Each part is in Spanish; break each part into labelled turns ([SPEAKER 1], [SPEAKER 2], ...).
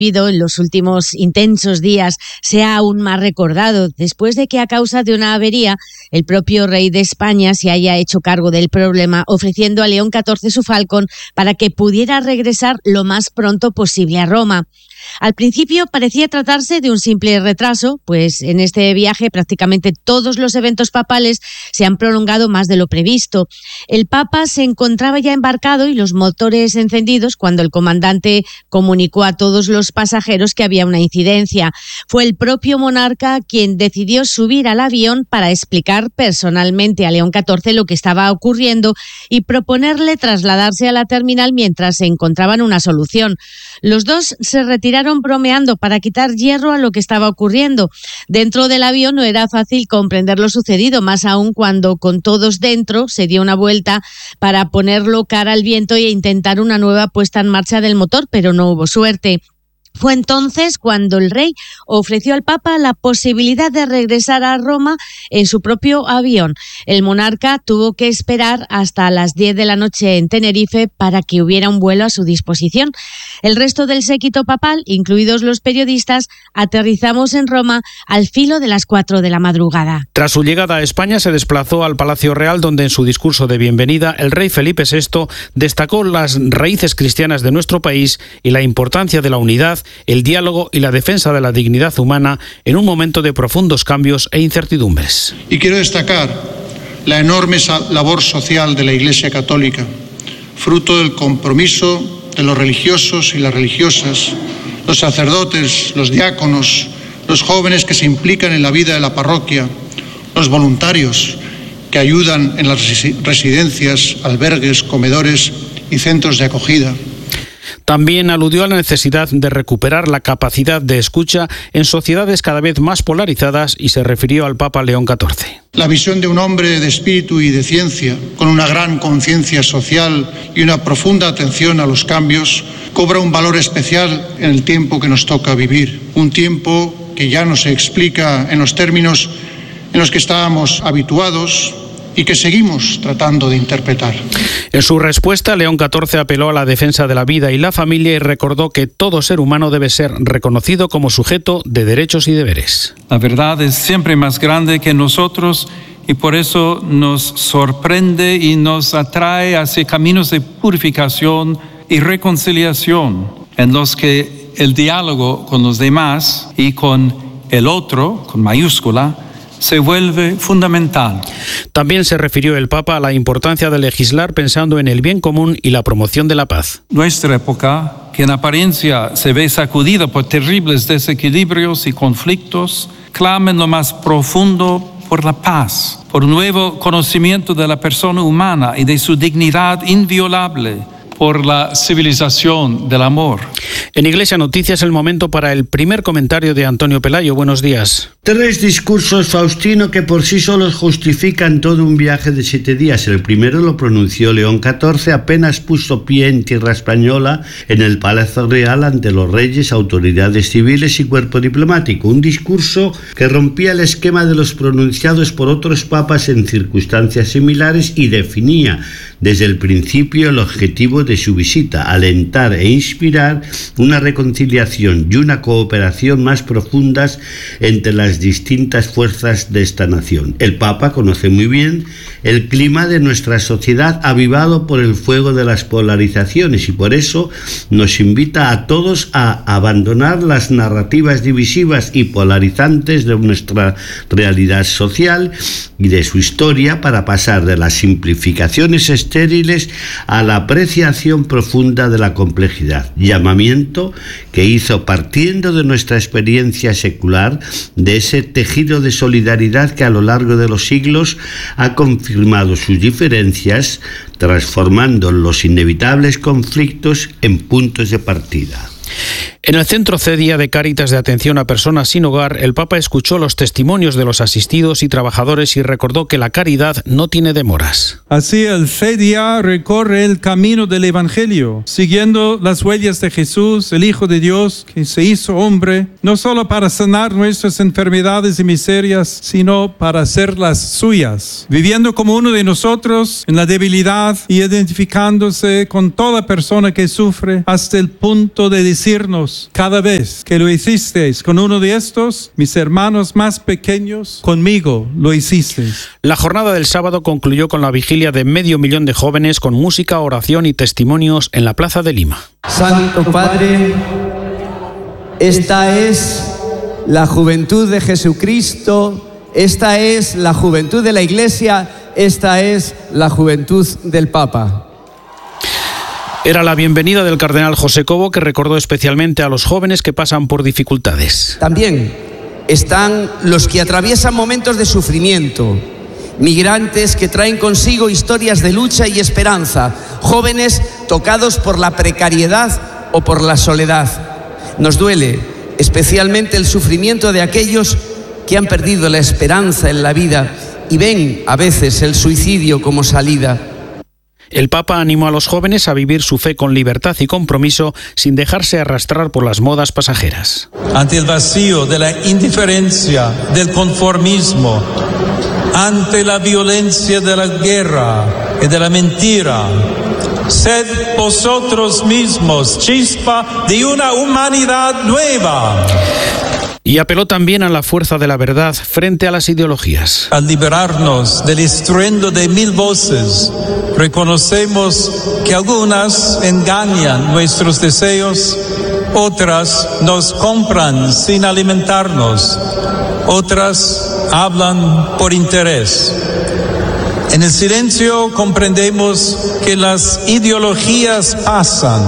[SPEAKER 1] vivido en los últimos intensos días sea aún más recordado, después de que a causa de una avería el propio rey de España se haya hecho cargo del problema, ofreciendo a León XIV su Falcon para que pudiera regresar lo más pronto posible a Roma. Al principio parecía tratarse de un simple retraso, pues en este viaje prácticamente todos los eventos papales se han prolongado más de lo previsto. El Papa se encontraba ya embarcado y los motores encendidos cuando el comandante comunicó a todos los pasajeros que había una incidencia. Fue el propio monarca quien decidió subir al avión para explicar personalmente a León XIV lo que estaba ocurriendo y proponerle trasladarse a la terminal mientras se encontraban una solución. Los dos se retiraron bromeando para quitar hierro a lo que estaba ocurriendo. Dentro del avión no era fácil comprender lo sucedido, más aún cuando con todos dentro se dio una vuelta para ponerlo cara al viento e intentar una nueva puesta en marcha del motor, pero no hubo suerte. Fue entonces cuando el rey ofreció al Papa la posibilidad de regresar a Roma en su propio avión. El monarca tuvo que esperar hasta las 10 de la noche en Tenerife para que hubiera un vuelo a su disposición. El resto del séquito papal, incluidos los periodistas, aterrizamos en Roma al filo de las 4 de la madrugada.
[SPEAKER 2] Tras su llegada a España se desplazó al Palacio Real, donde en su discurso de bienvenida el rey Felipe VI destacó las raíces cristianas de nuestro país y la importancia de la unidad, el diálogo y la defensa de la dignidad humana en un momento de profundos cambios e incertidumbres.
[SPEAKER 3] Y quiero destacar la enorme labor social de la Iglesia Católica, fruto del compromiso de los religiosos y las religiosas, los sacerdotes, los diáconos, los jóvenes que se implican en la vida de la parroquia, los voluntarios que ayudan en las residencias, albergues, comedores y centros de acogida.
[SPEAKER 2] También aludió a la necesidad de recuperar la capacidad de escucha en sociedades cada vez más polarizadas y se refirió al Papa León XIV.
[SPEAKER 3] La visión de un hombre de espíritu y de ciencia, con una gran conciencia social y una profunda atención a los cambios, cobra un valor especial en el tiempo que nos toca vivir. Un tiempo que ya no se explica en los términos en los que estábamos habituados y que seguimos tratando de interpretar.
[SPEAKER 2] En su respuesta, León XIV apeló a la defensa de la vida y la familia y recordó que todo ser humano debe ser reconocido como sujeto de derechos y deberes.
[SPEAKER 4] La verdad es siempre más grande que nosotros y por eso nos sorprende y nos atrae hacia caminos de purificación y reconciliación en los que el diálogo con los demás y con el otro, con mayúscula, se vuelve fundamental.
[SPEAKER 2] También se refirió el Papa a la importancia de legislar pensando en el bien común y la promoción de la paz.
[SPEAKER 4] Nuestra época, que en apariencia se ve sacudida por terribles desequilibrios y conflictos, clama en lo más profundo por la paz, por un nuevo conocimiento de la persona humana y de su dignidad inviolable, por la civilización del amor.
[SPEAKER 2] En Iglesia Noticias, el momento para el primer comentario de Antonio Pelayo. Buenos días.
[SPEAKER 5] 3 discursos, Faustino, que por sí solos justifican todo un viaje de 7 días. El primero lo pronunció León XIV apenas puso pie en tierra española en el Palacio Real ante los reyes, autoridades civiles y cuerpo diplomático. Un discurso que rompía el esquema de los pronunciados por otros papas en circunstancias similares y definía desde el principio el objetivo de su visita: alentar e inspirar una reconciliación y una cooperación más profundas entre las distintas fuerzas de esta nación. El Papa conoce muy bien el clima de nuestra sociedad avivado por el fuego de las polarizaciones y por eso nos invita a todos a abandonar las narrativas divisivas y polarizantes de nuestra realidad social y de su historia para pasar de las simplificaciones estériles a la apreciación profunda de la complejidad. Llamamiento que hizo partiendo de nuestra experiencia secular, de ese tejido de solidaridad que a lo largo de los siglos ha confirmado sus diferencias, transformando los inevitables conflictos en puntos de partida.
[SPEAKER 2] En el Centro CEDIA de Cáritas de Atención a Personas Sin Hogar, el Papa escuchó los testimonios de los asistidos y trabajadores y recordó que la caridad no tiene demoras.
[SPEAKER 4] Así el CEDIA recorre el camino del Evangelio, siguiendo las huellas de Jesús, el Hijo de Dios, que se hizo hombre, no solo para sanar nuestras enfermedades y miserias, sino para hacerlas suyas, viviendo como uno de nosotros en la debilidad y identificándose con toda persona que sufre hasta el punto de decirnos: vosotros, cada vez que lo hicisteis con uno de estos, mis hermanos más pequeños, conmigo lo hicisteis.
[SPEAKER 2] La jornada del sábado concluyó con la vigilia de 500.000 de jóvenes con música, oración y testimonios en la Plaza de Lima.
[SPEAKER 6] Santo Padre, esta es la juventud de Jesucristo, esta es la juventud de la Iglesia, esta es la juventud del Papa.
[SPEAKER 2] Era la bienvenida del cardenal José Cobo, que recordó especialmente a los jóvenes que pasan por dificultades.
[SPEAKER 6] También están los que atraviesan momentos de sufrimiento, migrantes que traen consigo historias de lucha y esperanza, jóvenes tocados por la precariedad o por la soledad. Nos duele especialmente el sufrimiento de aquellos que han perdido la esperanza en la vida y ven a veces el suicidio como salida.
[SPEAKER 2] El Papa animó a los jóvenes a vivir su fe con libertad y compromiso sin dejarse arrastrar por las modas pasajeras.
[SPEAKER 7] Ante el vacío de la indiferencia, del conformismo, ante la violencia de la guerra y de la mentira, sed vosotros mismos chispa de una humanidad nueva.
[SPEAKER 2] Y apeló también a la fuerza de la verdad frente a las ideologías.
[SPEAKER 7] Al liberarnos del estruendo de 1000 voces, reconocemos que algunas engañan nuestros deseos, otras nos compran sin alimentarnos, otras hablan por interés. En el silencio comprendemos que las ideologías pasan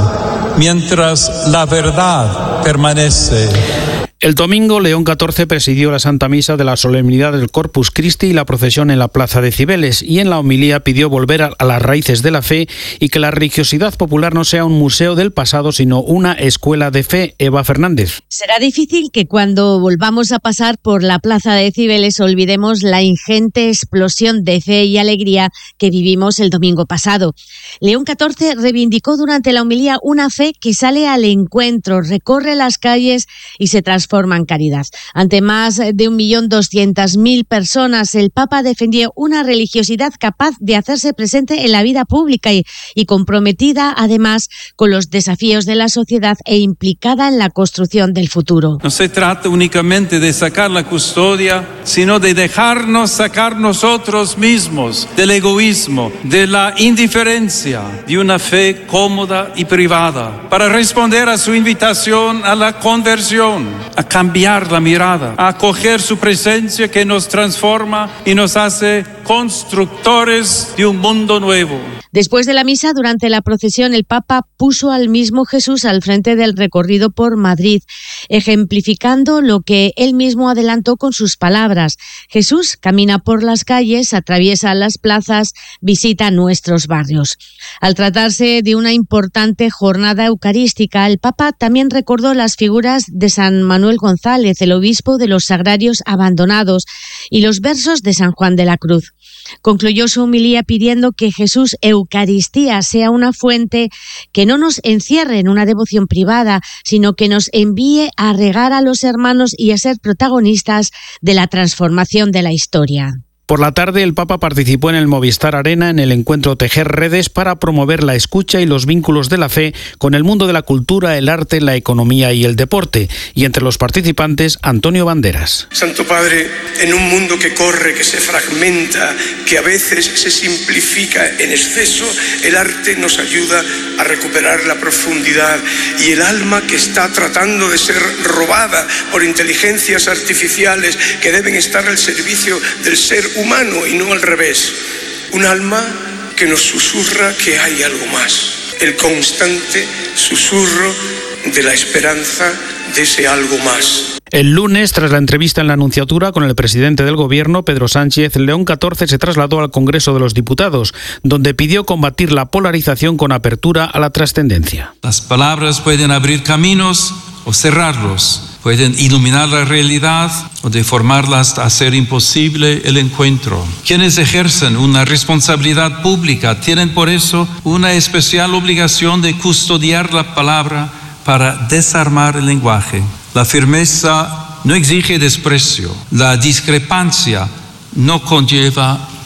[SPEAKER 7] mientras la verdad permanece.
[SPEAKER 2] El domingo, León XIV presidió la Santa Misa de la solemnidad del Corpus Christi y la procesión en la Plaza de Cibeles, y en la homilía pidió volver a las raíces de la fe y que la religiosidad popular no sea un museo del pasado, sino una escuela de fe. Eva Fernández.
[SPEAKER 1] Será difícil que cuando volvamos a pasar por la Plaza de Cibeles olvidemos la ingente explosión de fe y alegría que vivimos el domingo pasado. León XIV reivindicó durante la homilía una fe que sale al encuentro, recorre las calles y se transforma en caridad. Ante más de 1.200.000 personas, el Papa defendió una religiosidad capaz de hacerse presente en la vida pública y comprometida además con los desafíos de la sociedad e implicada en la construcción del futuro.
[SPEAKER 4] No se trata únicamente de sacar la custodia, sino de dejarnos sacar nosotros mismos del egoísmo, de la indiferencia, de una fe cómoda y privada, para responder a su invitación a la conversión, a cambiar la mirada, a acoger su presencia que nos transforma y nos hace constructores de un mundo nuevo.
[SPEAKER 1] Después de la misa, durante la procesión, el Papa puso al mismo Jesús al frente del recorrido por Madrid, ejemplificando lo que él mismo adelantó con sus palabras. Jesús camina por las calles, atraviesa las plazas, visita nuestros barrios. Al tratarse de una importante jornada eucarística, el Papa también recordó las figuras de San Manuel González, el obispo de los Sagrarios Abandonados, y los versos de San Juan de la Cruz. Concluyó su homilía pidiendo que Jesús Eucaristía sea una fuente que no nos encierre en una devoción privada, sino que nos envíe a regar a los hermanos y a ser protagonistas de la transformación de la historia.
[SPEAKER 2] Por la tarde, el Papa participó en el Movistar Arena en el encuentro Tejer Redes para promover la escucha y los vínculos de la fe con el mundo de la cultura, el arte, la economía y el deporte. Y entre los participantes, Antonio Banderas.
[SPEAKER 8] Santo Padre, en un mundo que corre, que se fragmenta, que a veces se simplifica en exceso, el arte nos ayuda a recuperar la profundidad, y el alma que está tratando de ser robada por inteligencias artificiales que deben estar al servicio del ser humano y no al revés. Un alma que nos susurra que hay algo más. El constante susurro de la esperanza de ese algo más.
[SPEAKER 2] El lunes, tras la entrevista en la Nunciatura con el presidente del Gobierno, Pedro Sánchez, León XIV se trasladó al Congreso de los Diputados, donde pidió combatir la polarización con apertura a la trascendencia.
[SPEAKER 4] Las palabras pueden abrir caminos o cerrarlos. Pueden iluminar la realidad o deformarla hasta hacer imposible el encuentro. Quienes ejercen una responsabilidad pública tienen por eso una especial obligación de custodiar la palabra para desarmar el lenguaje. La firmeza no exige desprecio. La discrepancia no conlleva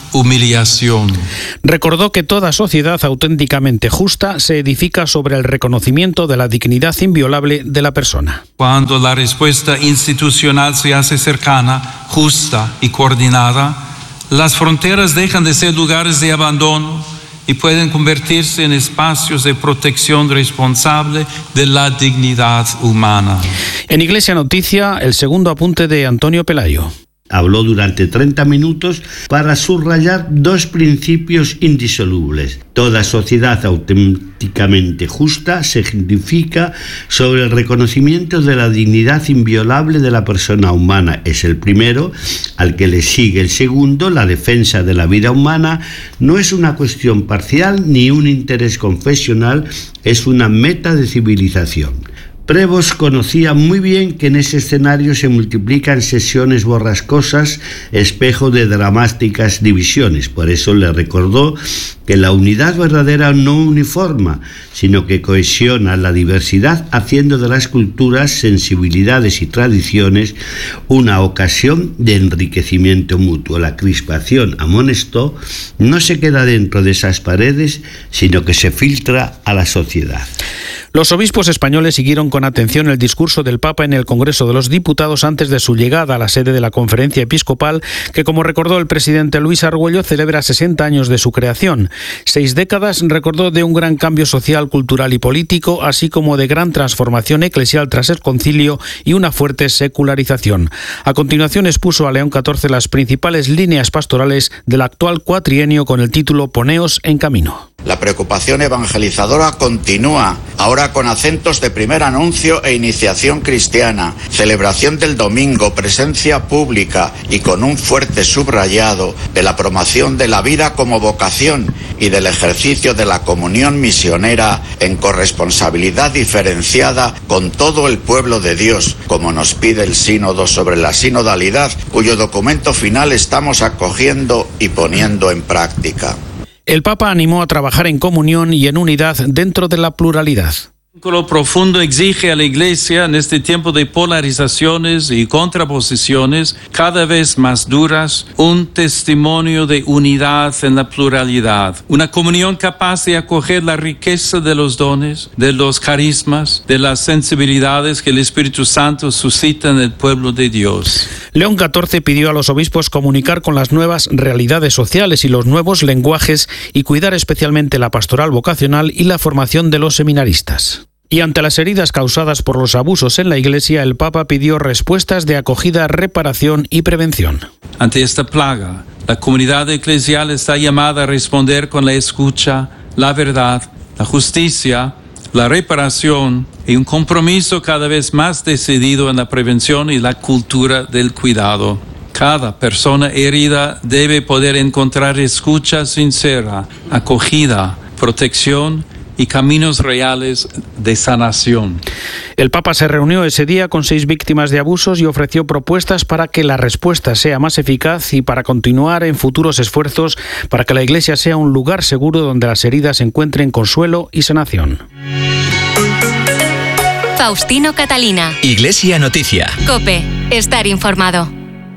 [SPEAKER 7] humillación.
[SPEAKER 2] Recordó que toda sociedad auténticamente justa se edifica sobre el reconocimiento de la dignidad inviolable de la persona.
[SPEAKER 7] Cuando la respuesta institucional se hace cercana, justa y coordinada, las fronteras dejan de ser lugares de abandono y pueden convertirse en espacios de protección responsable de la dignidad humana.
[SPEAKER 2] En Iglesia Noticia, el segundo apunte de Antonio Pelayo.
[SPEAKER 5] Habló durante 30 minutos para subrayar dos principios indisolubles. Toda sociedad auténticamente justa se edifica sobre el reconocimiento de la dignidad inviolable de la persona humana. Es el primero, al que le sigue el segundo. La defensa de la vida humana no es una cuestión parcial ni un interés confesional, es una meta de civilización. Prevost conocía muy bien que en ese escenario se multiplican sesiones borrascosas, espejo de dramáticas divisiones. Por eso le recordó que la unidad verdadera no uniforma, sino que cohesiona la diversidad, haciendo de las culturas, sensibilidades y tradiciones una ocasión de enriquecimiento mutuo. La crispación, amonestó, no se queda dentro de esas paredes, sino que se filtra a la sociedad.
[SPEAKER 2] Los obispos españoles siguieron con atención el discurso del Papa en el Congreso de los Diputados antes de su llegada a la sede de la Conferencia Episcopal, que, como recordó el presidente Luis Argüello, celebra 60 años de su creación. 6 décadas, recordó, de un gran cambio social, cultural y político, así como de gran transformación eclesial tras el concilio y una fuerte secularización. A continuación expuso a León XIV las principales líneas pastorales del actual cuatrienio con el título Poneos en camino.
[SPEAKER 9] La preocupación evangelizadora continúa, ahora con acentos de primer anuncio e iniciación cristiana, celebración del domingo, presencia pública y con un fuerte subrayado de la promoción de la vida como vocación y del ejercicio de la comunión misionera en corresponsabilidad diferenciada con todo el pueblo de Dios, como nos pide el Sínodo sobre la sinodalidad, cuyo documento final estamos acogiendo y poniendo en práctica.
[SPEAKER 2] El Papa animó a trabajar en comunión y en unidad dentro de la pluralidad.
[SPEAKER 7] Un vínculo profundo exige a la Iglesia en este tiempo de polarizaciones y contraposiciones cada vez más duras, un testimonio de unidad en la pluralidad, una comunión capaz de acoger la riqueza de los dones, de los carismas, de las sensibilidades que el Espíritu Santo suscita en el pueblo de Dios.
[SPEAKER 2] León XIV pidió a los obispos comunicar con las nuevas realidades sociales y los nuevos lenguajes y cuidar especialmente la pastoral vocacional y la formación de los seminaristas. Y ante las heridas causadas por los abusos en la Iglesia, el Papa pidió respuestas de acogida, reparación y prevención.
[SPEAKER 7] Ante esta plaga, la comunidad eclesial está llamada a responder con la escucha, la verdad, la justicia, la reparación y un compromiso cada vez más decidido en la prevención y la cultura del cuidado. Cada persona herida debe poder encontrar escucha sincera, acogida, protección y caminos reales de sanación.
[SPEAKER 2] El Papa se reunió ese día con 6 víctimas de abusos y ofreció propuestas para que la respuesta sea más eficaz y para continuar en futuros esfuerzos para que la Iglesia sea un lugar seguro donde las heridas encuentren consuelo y sanación.
[SPEAKER 10] Faustino Catalina.
[SPEAKER 11] Iglesia Noticia.
[SPEAKER 10] COPE. Estar informado.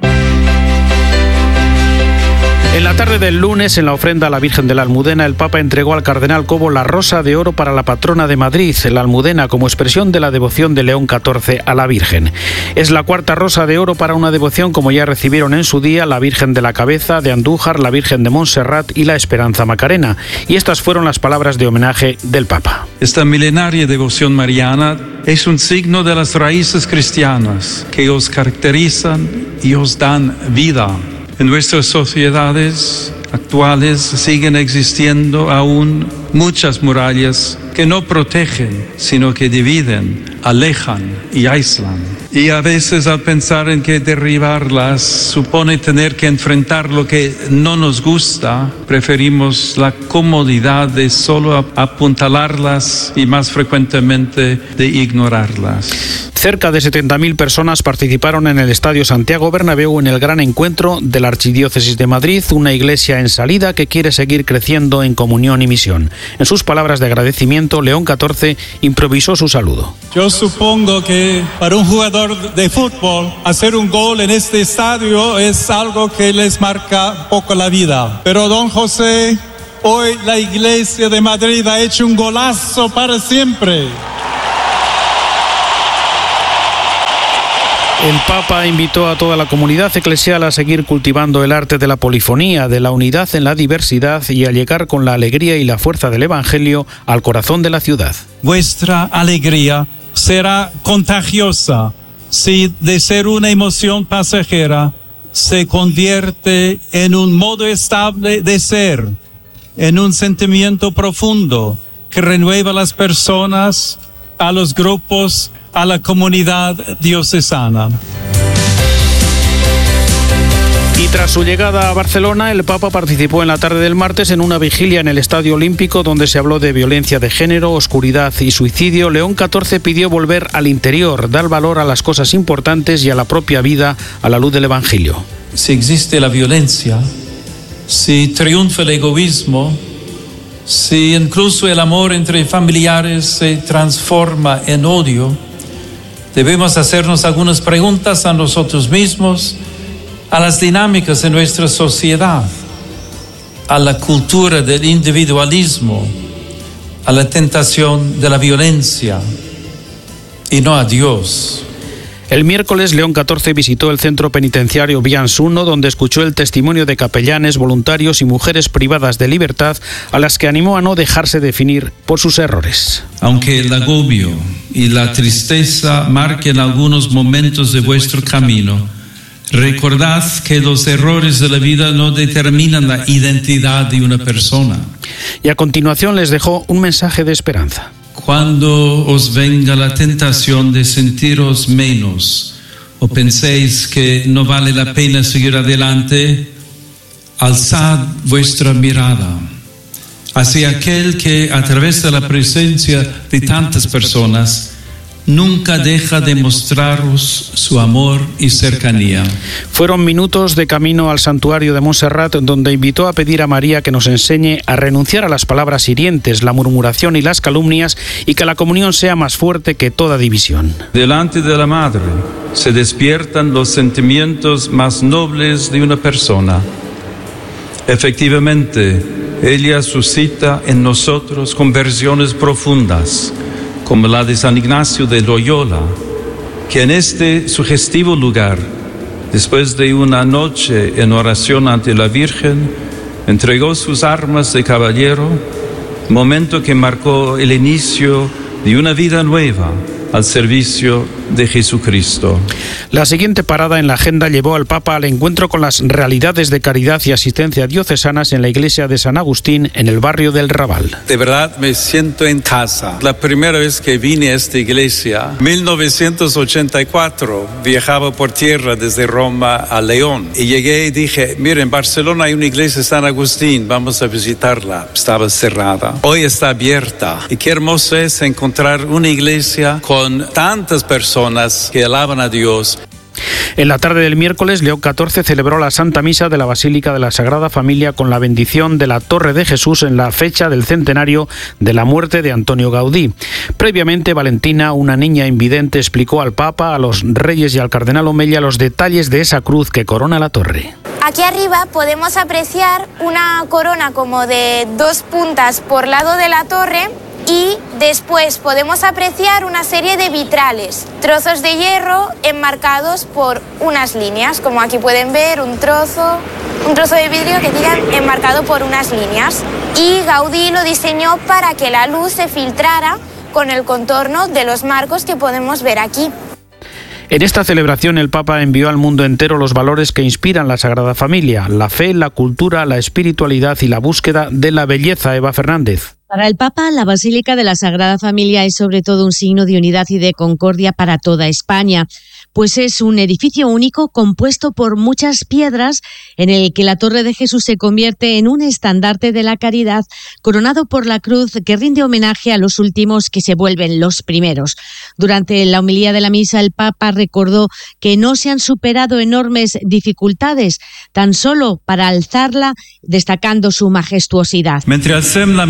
[SPEAKER 2] En la tarde del lunes, en la ofrenda a la Virgen de la Almudena, el Papa entregó al cardenal Cobo la Rosa de Oro para la patrona de Madrid, la Almudena, como expresión de la devoción de León XIV a la Virgen. Es la 4ª Rosa de Oro para una devoción como ya recibieron en su día la Virgen de la Cabeza, de Andújar, la Virgen de Montserrat y la Esperanza Macarena. Y estas fueron las palabras de homenaje del Papa.
[SPEAKER 7] Esta milenaria devoción mariana es un signo de las raíces cristianas que os caracterizan y os dan vida. En nuestras sociedades actuales siguen existiendo aún muchas murallas que no protegen, sino que dividen, alejan y aíslan. Y a veces al pensar en que derribarlas supone tener que enfrentar lo que no nos gusta, preferimos la comodidad de solo apuntalarlas y más frecuentemente de ignorarlas.
[SPEAKER 2] Cerca de 70.000 personas participaron en el Estadio Santiago Bernabéu en el gran encuentro de la Archidiócesis de Madrid, una iglesia en salida que quiere seguir creciendo en comunión y misión. En sus palabras de agradecimiento, León XIV improvisó su saludo.
[SPEAKER 7] Yo supongo que para un jugador de fútbol hacer un gol en este estadio es algo que les marca un poco la vida. Pero don José, hoy la Iglesia de Madrid ha hecho un golazo para siempre.
[SPEAKER 2] El Papa invitó a toda la comunidad eclesial a seguir cultivando el arte de la polifonía, de la unidad en la diversidad y a llegar con la alegría y la fuerza del Evangelio al corazón de la ciudad.
[SPEAKER 7] Vuestra alegría será contagiosa si de ser una emoción pasajera se convierte en un modo estable de ser, en un sentimiento profundo que renueva a las personas, a los grupos, a la comunidad diocesana.
[SPEAKER 2] Y tras su llegada a Barcelona, el Papa participó en la tarde del martes en una vigilia en el Estadio Olímpico donde se habló de violencia de género, oscuridad y suicidio. León XIV pidió volver al interior, dar valor a las cosas importantes y a la propia vida a la luz del Evangelio.
[SPEAKER 7] Si existe la violencia, si triunfa el egoísmo, si incluso el amor entre familiares se transforma en odio, debemos hacernos algunas preguntas a nosotros mismos, a las dinámicas de nuestra sociedad, a la cultura del individualismo, a la tentación de la violencia y no a Dios.
[SPEAKER 2] El miércoles, León XIV visitó el centro penitenciario Vians I, donde escuchó el testimonio de capellanes, voluntarios y mujeres privadas de libertad, a las que animó a no dejarse definir por sus errores.
[SPEAKER 4] Aunque el agobio y la tristeza marquen algunos momentos de vuestro camino, recordad que los errores de la vida no determinan la identidad de una persona.
[SPEAKER 2] Y a continuación les dejó un mensaje de esperanza.
[SPEAKER 4] Cuando os venga la tentación de sentiros menos o penséis que no vale la pena seguir adelante, alzad vuestra mirada hacia aquel que a través de la presencia de tantas personas nunca deja de mostraros su amor y cercanía.
[SPEAKER 2] Fueron minutos de camino al santuario de Montserrat, donde invitó a pedir a María que nos enseñe a renunciar a las palabras hirientes, la murmuración y las calumnias, y que la comunión sea más fuerte que toda división.
[SPEAKER 4] Delante de la Madre se despiertan los sentimientos más nobles de una persona. Efectivamente, ella suscita en nosotros conversiones profundas, como la de San Ignacio de Loyola, que en este sugestivo lugar, después de una noche en oración ante la Virgen, entregó sus armas de caballero, momento que marcó el inicio de una vida nueva al servicio de Jesucristo.
[SPEAKER 2] La siguiente parada en la agenda llevó al Papa al encuentro con las realidades de caridad y asistencia diocesanas en la iglesia de San Agustín, en el barrio del Raval.
[SPEAKER 7] De verdad me siento en casa. La primera vez que vine a esta iglesia, 1984, viajaba por tierra desde Roma a León. Y llegué y dije, mira, en Barcelona hay una iglesia de San Agustín, vamos a visitarla. Estaba cerrada. Hoy está abierta. Y qué hermoso es encontrar una iglesia con tantas personas que alaban a Dios.
[SPEAKER 2] En la tarde del miércoles, León XIV celebró la Santa Misa de la Basílica de la Sagrada Familia con la bendición de la Torre de Jesús en la fecha del centenario de la muerte de Antonio Gaudí. Previamente, Valentina, una niña invidente, explicó al Papa, a los reyes y al cardenal Omella los detalles de esa cruz que corona la torre.
[SPEAKER 11] Aquí arriba podemos apreciar una corona como de 2 puntas por lado de la torre. Y después podemos apreciar una serie de vitrales, trozos de hierro enmarcados por unas líneas, como aquí pueden ver un trozo de vidrio que queda enmarcado por unas líneas. Y Gaudí lo diseñó para que la luz se filtrara con el contorno de los marcos que podemos ver aquí.
[SPEAKER 2] En esta celebración el Papa envió al mundo entero los valores que inspiran la Sagrada Familia: la fe, la cultura, la espiritualidad y la búsqueda de la belleza. Eva Fernández.
[SPEAKER 1] Para el Papa, la Basílica de la Sagrada Familia es sobre todo un signo de unidad y de concordia para toda España, pues es un edificio único compuesto por muchas piedras en el que la Torre de Jesús se convierte en un estandarte de la caridad coronado por la cruz que rinde homenaje a los últimos que se vuelven los primeros. Durante la homilía de la misa, el Papa recordó que no se han superado enormes dificultades, tan solo para alzarla, destacando su majestuosidad.
[SPEAKER 7] Mentre alcem la mirada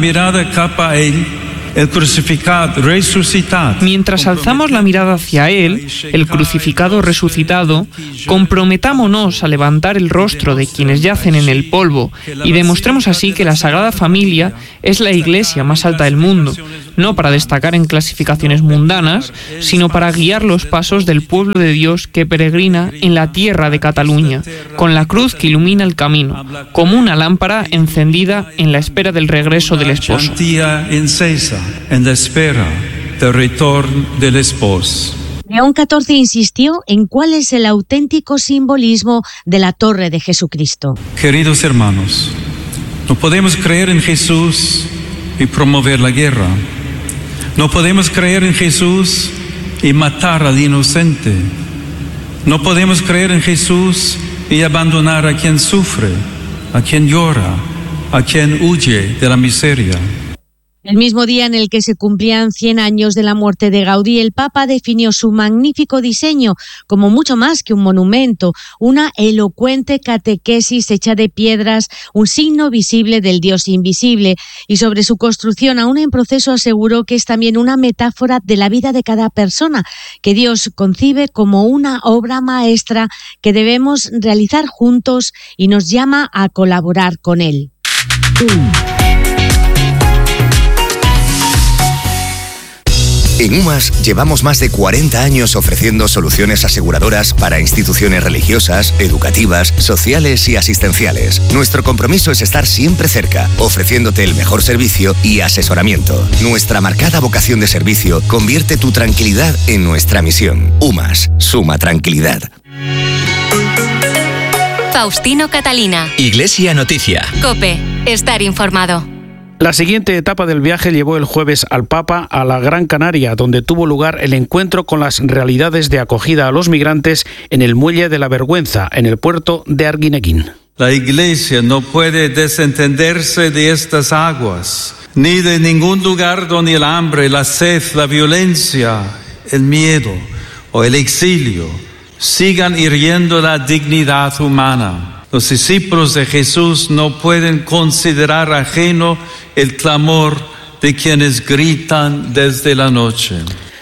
[SPEAKER 7] cap a ell, el crucificat resucitat.
[SPEAKER 12] Mientras alzamos la mirada hacia Él, el crucificado resucitado, comprometámonos a levantar el rostro de quienes yacen en el polvo y demostremos así que la Sagrada Familia es la iglesia más alta del mundo, no para destacar en clasificaciones mundanas, sino para guiar los pasos del pueblo de Dios que peregrina en la tierra de Cataluña, con la cruz que ilumina el camino, como una lámpara encendida en la espera del regreso del esposo.
[SPEAKER 7] En la espera del retorno del esposo.
[SPEAKER 1] León XIV insistió en cuál es el auténtico simbolismo de la Torre de Jesucristo.
[SPEAKER 7] Queridos hermanos, no podemos creer en Jesús y promover la guerra. No podemos creer en Jesús y matar al inocente. No podemos creer en Jesús y abandonar a quien sufre, a quien llora, a quien huye de la miseria.
[SPEAKER 1] El mismo día en el que se cumplían 100 años de la muerte de Gaudí, el Papa definió su magnífico diseño como mucho más que un monumento, una elocuente catequesis hecha de piedras, un signo visible del Dios invisible, y sobre su construcción, aún en proceso, aseguró que es también una metáfora de la vida de cada persona, que Dios concibe como una obra maestra que debemos realizar juntos y nos llama a colaborar con Él.
[SPEAKER 13] En UMAS llevamos más de 40 años ofreciendo soluciones aseguradoras para instituciones religiosas, educativas, sociales y asistenciales. Nuestro compromiso es estar siempre cerca, ofreciéndote el mejor servicio y asesoramiento. Nuestra marcada vocación de servicio convierte tu tranquilidad en nuestra misión. UMAS, suma tranquilidad.
[SPEAKER 10] Faustino Catalina.
[SPEAKER 14] Iglesia Noticia.
[SPEAKER 10] COPE. Estar informado.
[SPEAKER 2] La siguiente etapa del viaje llevó el jueves al Papa a la Gran Canaria, donde tuvo lugar el encuentro con las realidades de acogida a los migrantes en el Muelle de la Vergüenza, en el puerto de Arguineguín.
[SPEAKER 7] La Iglesia no puede desentenderse de estas aguas, ni de ningún lugar donde el hambre, la sed, la violencia, el miedo o el exilio sigan hiriendo la dignidad humana. Los discípulos de Jesús no pueden considerar ajeno el clamor de quienes gritan desde la noche.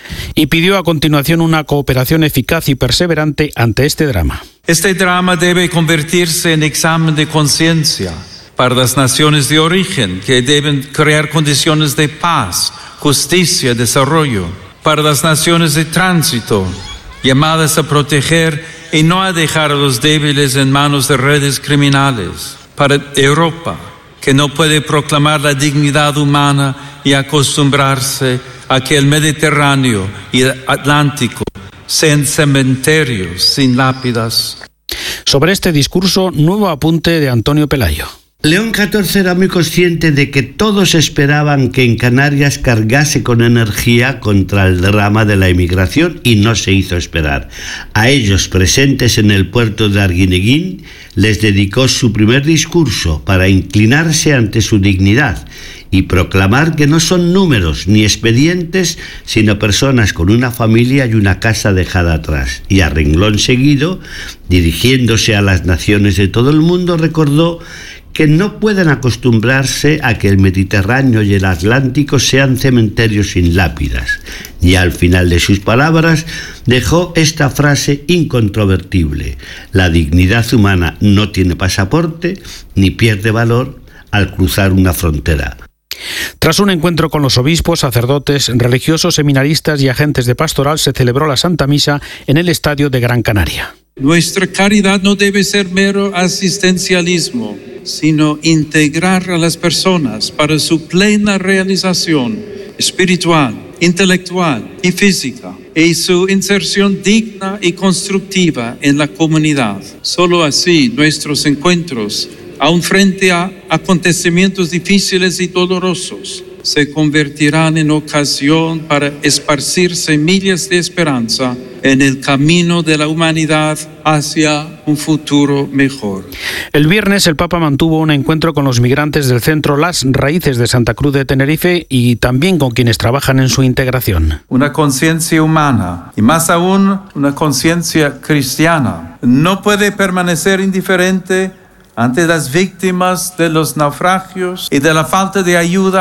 [SPEAKER 2] Y pidió a continuación una cooperación eficaz y perseverante ante este drama.
[SPEAKER 7] Este drama debe convertirse en examen de conciencia para las naciones de origen, que deben crear condiciones de paz, justicia y desarrollo. Para las naciones de tránsito, llamadas a proteger y no a dejar a los débiles en manos de redes criminales. Para Europa, que no puede proclamar la dignidad humana y acostumbrarse a que el Mediterráneo y el Atlántico sean cementerios sin lápidas.
[SPEAKER 2] Sobre este discurso, nuevo apunte de Antonio Pelayo.
[SPEAKER 5] León XIV era muy consciente de que todos esperaban que en Canarias cargase con energía contra el drama de la emigración y no se hizo esperar. A ellos presentes en el puerto de Arguineguín les dedicó su primer discurso para inclinarse ante su dignidad y proclamar que no son números ni expedientes, sino personas con una familia y una casa dejada atrás. Y a renglón seguido, dirigiéndose a las naciones de todo el mundo, recordó que no pueden acostumbrarse a que el Mediterráneo y el Atlántico sean cementerios sin lápidas. Y al final de sus palabras dejó esta frase incontrovertible: la dignidad humana no tiene pasaporte ni pierde valor al cruzar una frontera.
[SPEAKER 2] Tras un encuentro con los obispos, sacerdotes, religiosos, seminaristas y agentes de pastoral, se celebró la Santa Misa en el Estadio de Gran Canaria.
[SPEAKER 7] Nuestra caridad no debe ser mero asistencialismo, sino integrar a las personas para su plena realización espiritual, intelectual y física, y su inserción digna y constructiva en la comunidad. Solo así nuestros encuentros, aun frente a acontecimientos difíciles y dolorosos, se convertirán en ocasión para esparcir semillas de esperanza en el camino de la humanidad hacia un futuro mejor.
[SPEAKER 2] El viernes el Papa mantuvo un encuentro con los migrantes del centro Las Raíces de Santa Cruz de Tenerife y también con quienes trabajan en su integración.
[SPEAKER 7] Una conciencia humana y más aún una conciencia cristiana no puede permanecer indiferente ante las víctimas de los naufragios y de la falta de ayuda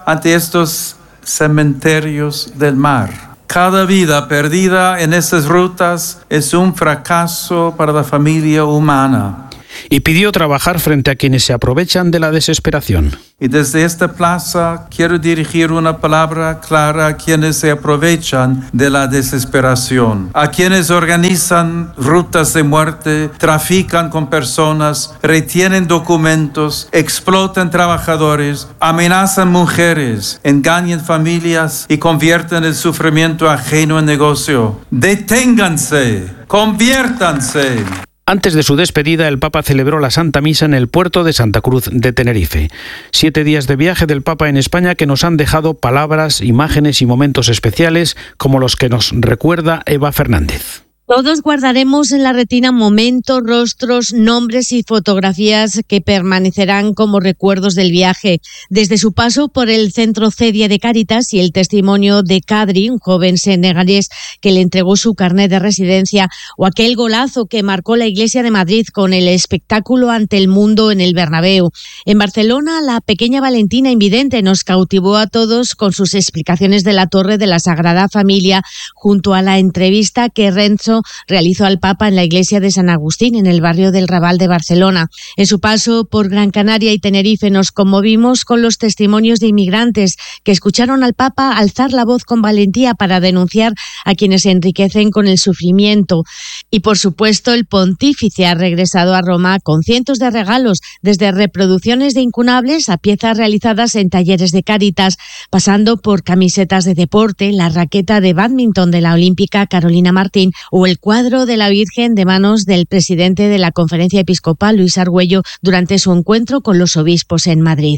[SPEAKER 7] ante estos cementerios del mar. Cada vida perdida en estas rutas es un fracaso para la familia humana.
[SPEAKER 2] Y pidió trabajar frente a quienes se aprovechan de la desesperación.
[SPEAKER 7] Y desde esta plaza quiero dirigir una palabra clara a quienes se aprovechan de la desesperación, a quienes organizan rutas de muerte, trafican con personas, retienen documentos, explotan trabajadores, amenazan mujeres, engañan familias y convierten el sufrimiento ajeno en negocio. Deténganse, conviértanse.
[SPEAKER 2] Antes de su despedida, el Papa celebró la Santa Misa en el puerto de Santa Cruz de Tenerife. 7 días de viaje del Papa en España que nos han dejado palabras, imágenes y momentos especiales como los que nos recuerda Eva Fernández.
[SPEAKER 1] Todos guardaremos en la retina momentos, rostros, nombres y fotografías que permanecerán como recuerdos del viaje. Desde su paso por el centro Cedia de Cáritas y el testimonio de Kadri, un joven senegalés que le entregó su carnet de residencia, o aquel golazo que marcó la Iglesia de Madrid con el espectáculo ante el mundo en el Bernabéu. En Barcelona, la pequeña Valentina invidente nos cautivó a todos con sus explicaciones de la Torre de la Sagrada Familia junto a la entrevista que Renzo realizó al Papa en la iglesia de San Agustín, en el barrio del Raval de Barcelona. En su paso por Gran Canaria y Tenerife nos conmovimos con los testimonios de inmigrantes que escucharon al Papa alzar la voz con valentía para denunciar a quienes se enriquecen con el sufrimiento. Y por supuesto el pontífice ha regresado a Roma con cientos de regalos, desde reproducciones de incunables a piezas realizadas en talleres de Cáritas, pasando por camisetas de deporte, la raqueta de bádminton de la olímpica Carolina Martín o el cuadro de la Virgen de manos del presidente de la Conferencia Episcopal, Luis Argüello, durante su encuentro con los obispos en Madrid.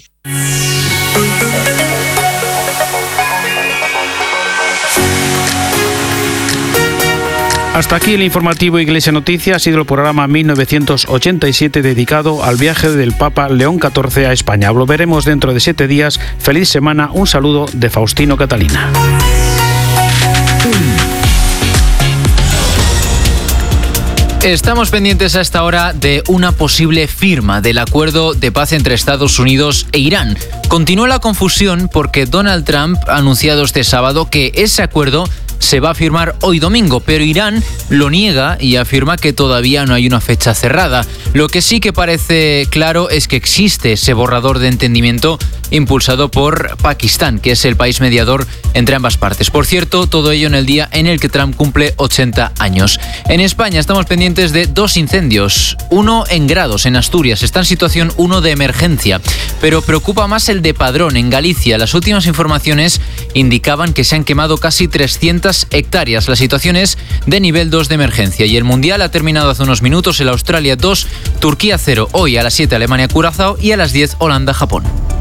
[SPEAKER 2] Hasta aquí el informativo Iglesia Noticia. Ha sido el programa 1987 dedicado al viaje del Papa León XIV a España. Volveremos dentro de 7 días. Feliz semana. Un saludo de Faustino Catalina.
[SPEAKER 14] Estamos pendientes a esta hora de una posible firma del acuerdo de paz entre Estados Unidos e Irán. Continúa la confusión porque Donald Trump ha anunciado este sábado que ese acuerdo se va a firmar hoy domingo, pero Irán lo niega y afirma que todavía no hay una fecha cerrada. Lo que sí que parece claro es que existe ese borrador de entendimiento impulsado por Pakistán, que es el país mediador entre ambas partes. Por cierto, todo ello en el día en el que Trump cumple 80 años. En España estamos pendientes de 2 incendios, uno en Grados, en Asturias. Está en situación 1 de emergencia, pero preocupa más el de Padrón, en Galicia. Las últimas informaciones indicaban que se han quemado casi 300 hectáreas. La situación es de nivel 2 de emergencia y el Mundial ha terminado hace unos minutos. El Australia 2, Turquía 0. Hoy a las 7 Alemania-Curazao y a las 10 Holanda-Japón.